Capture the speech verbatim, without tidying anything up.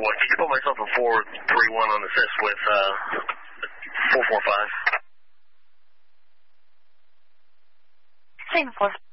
one. Can you put myself a four three one on assist with uh, four four five? Singapore.